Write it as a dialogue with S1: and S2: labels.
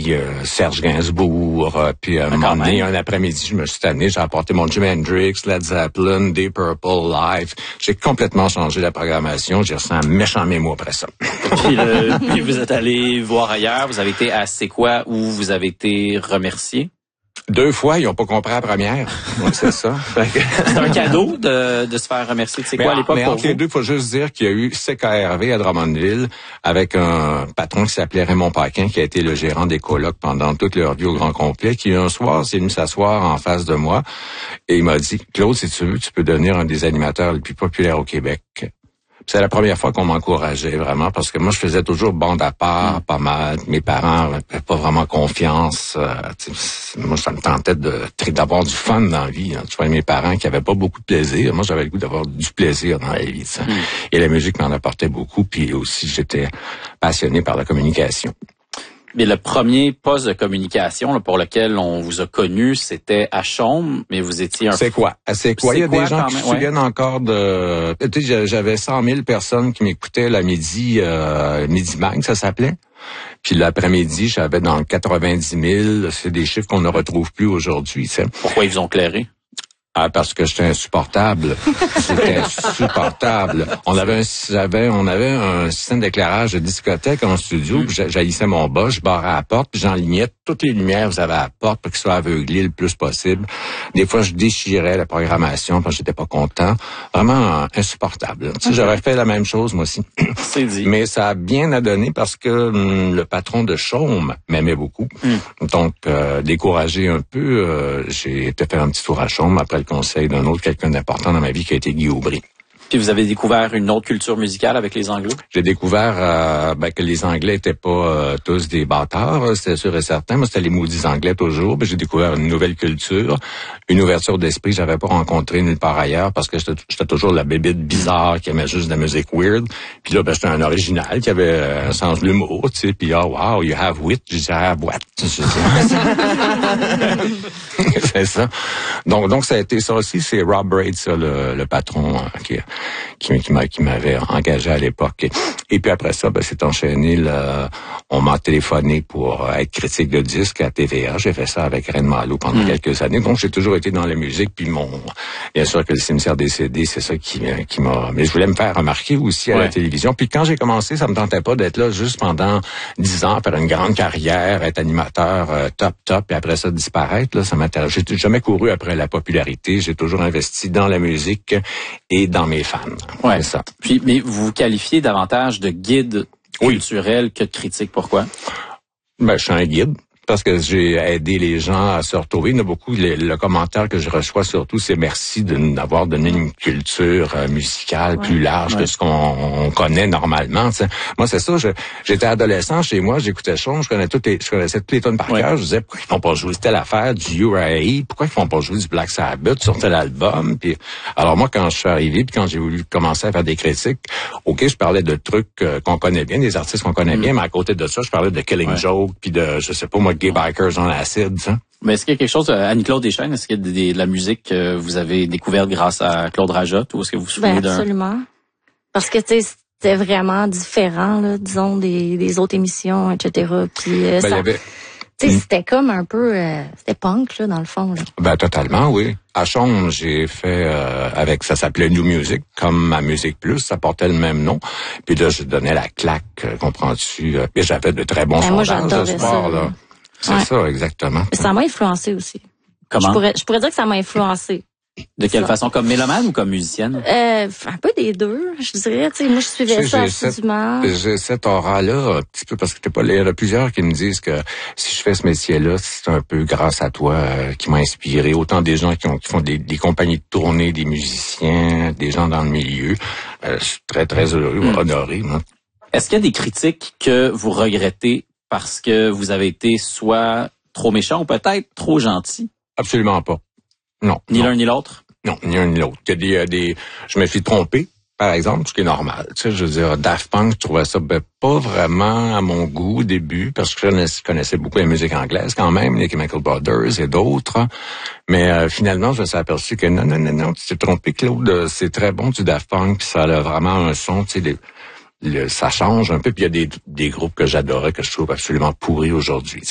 S1: puis Serge Gainsbourg, puis un moment donné, un après-midi, je me suis tanné, j'ai apporté mon Jimi Hendrix, Led Zeppelin, Deep Purple, Live. J'ai complètement changé la programmation, j'ai reçu un méchant mémo après ça.
S2: Puis vous êtes allé voir ailleurs, vous avez été à C'est quoi où vous avez été remercié?
S1: 2 fois, ils n'ont pas compris la première. Donc, c'est ça.
S2: C'est un cadeau de se faire remercier de C'est quoi à l'époque pour
S1: entre les deux, il faut juste dire qu'il y a eu CKRV à Drummondville avec un patron qui s'appelait Raymond Paquin, qui a été le gérant des colocs pendant toute leur vie au grand complet, qui un soir s'est venu s'asseoir en face de moi et il m'a dit, Claude, si tu veux, tu peux devenir un des animateurs les plus populaires au Québec. C'est la première fois qu'on m'encourageait vraiment parce que moi je faisais toujours bande à part, pas mal. Mes parents n'avaient pas vraiment confiance. Moi ça me tentait d'avoir du fun dans la vie. Hein. Tu vois, mes parents qui avaient pas beaucoup de plaisir, moi j'avais le goût d'avoir du plaisir dans la vie. Et la musique m'en apportait beaucoup. Puis aussi j'étais passionné par la communication.
S2: Mais le premier poste de communication là, pour lequel on vous a connu, c'était à Chaume, mais vous étiez un...
S1: C'est quoi? Il y a des gens qui se souviennent encore de... Tu sais, j'avais 100 000 personnes qui m'écoutaient la Midi Mag, ça s'appelait. Puis l'après-midi, j'avais dans le 90 000. C'est des chiffres qu'on ne retrouve plus aujourd'hui. T'sais.
S2: Pourquoi ils vous ont clairé?
S1: Ah, parce que j'étais insupportable. C'était insupportable. On avait un système d'éclairage de discothèque en studio, puis j'haïssais mon bas, je barrais à la porte, puis j'enlignais toutes les lumières que vous avez à la porte pour qu'ils soient aveuglés le plus possible. Des fois, je déchirais la programmation parce que j'étais pas content. Vraiment insupportable. Tu sais, j'aurais fait la même chose, moi aussi.
S2: C'est dit.
S1: Mais ça a bien donné parce que le patron de Chaume m'aimait beaucoup. Donc, découragé un peu, j'ai été faire un petit tour à Chaume après le conseil d'un autre, quelqu'un d'important dans ma vie qui a été Guy Aubry.
S2: Puis vous avez découvert une autre culture musicale avec les Anglo?
S1: J'ai découvert que les Anglais étaient pas tous des bâtards, c'était sûr et certain. Moi, c'était les maudits Anglais toujours. Puis j'ai découvert une nouvelle culture, une ouverture d'esprit que j'avais pas rencontrée nulle part ailleurs parce que j'étais toujours la bébite bizarre qui aimait juste de la musique weird. Puis là, j'étais un original qui avait un sens de l'humour, tu sais. Puis wow, you have wit. Je disais, I have what? C'est ça. Donc ça a été ça aussi. C'est Rob Braid, ça, le patron qui m'avait engagé à l'époque. Et puis après ça, c'est enchaîné. On m'a téléphoné pour être critique de disque à TVA. J'ai fait ça avec Reine Malo pendant quelques années. Donc j'ai toujours été dans la musique. Puis bien sûr que le cimetière des CD, c'est ça qui m'a... Mais je voulais me faire remarquer aussi à la télévision. Puis quand j'ai commencé, ça me tentait pas d'être là juste pendant 10 ans, faire une grande carrière, être animateur top, et après ça disparaître. Là, ça m'intéresse. J'ai jamais couru après la popularité. J'ai toujours investi dans la musique et dans mes fans.
S2: Ouais.
S1: C'est ça.
S2: Puis, mais vous vous qualifiez davantage de guide culturel que de critique. Pourquoi?
S1: Je suis un guide. Parce que j'ai aidé les gens à se retrouver. Il y en a beaucoup. Le commentaire que je reçois surtout, c'est merci de nous avoir donné une culture musicale plus large que ce qu'on connaît normalement. T'sais. Moi, c'est ça. J'étais adolescent chez moi, j'écoutais Chaume, je connaissais toutes les tonnes par cœur. Je disais pourquoi ils font pas jouer telle affaire du Uriah, pourquoi ils font pas jouer du Black Sabbath sur tel album. Puis alors moi, quand je suis arrivé, puis quand j'ai voulu commencer à faire des critiques, je parlais de trucs qu'on connaît bien, des artistes qu'on connaît bien, mais à côté de ça, je parlais de Killing Joke, puis de je sais pas moi. Gay Bikers on Acid, ça.
S2: Mais est-ce qu'il y a quelque chose, Annie-Claude Deschênes, est-ce qu'il y a de la musique que vous avez découverte grâce à Claude Rajotte ou est-ce que vous vous souvenez d'un...
S3: Absolument. Parce que, tu sais, c'était vraiment différent, là, disons, des autres émissions, etc. Puis, c'était comme un peu... c'était punk, là, dans le fond. Là.
S1: Totalement, oui. À Chaume, j'ai fait ça s'appelait New Music, comme ma Musique Plus, ça portait le même nom. Puis là, je donnais la claque, comprends-tu? Puis j'avais de très bons sondages ce soir, là. C'est ça, exactement.
S3: Ça m'a influencé aussi.
S2: Comment?
S3: Je pourrais dire que ça m'a influencé.
S2: De quelle façon? Comme mélomane ou comme musicienne?
S3: Un peu des deux, je dirais. Tu sais, moi, je suivais ça assidûment.
S1: J'ai cette aura-là, un petit peu, parce que il y en a plusieurs qui me disent que si je fais ce métier-là, c'est un peu grâce à toi qui m'a inspiré. Autant des gens qui font des compagnies de tournée, des musiciens, des gens dans le milieu. Je suis très, très heureux, honoré. Moi.
S2: Est-ce qu'il y a des critiques que vous regrettez parce que vous avez été soit trop méchant ou peut-être trop gentil?
S1: Absolument pas. Non.
S2: Ni l'un ni l'autre?
S1: Non, ni l'un ni l'autre. Je me suis trompé, par exemple, ce qui est normal. Tu sais, je veux dire, Daft Punk, je trouvais ça pas vraiment à mon goût au début, parce que je connaissais beaucoup la musique anglaise quand même, les Chemical Brothers et d'autres. Mais finalement, je me suis aperçu que non, tu t'es trompé, Claude. C'est très bon du Daft Punk, puis ça a vraiment un son, tu sais, ça change un peu. Puis il y a des groupes que j'adorais, que je trouve absolument pourris aujourd'hui.